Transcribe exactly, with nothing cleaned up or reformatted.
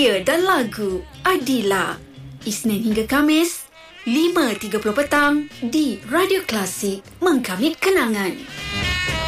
Idea dan lagu Adila. Isnin hingga Kamis, lima tiga puluh petang di Radio Klasik. Mengkamit kenangan.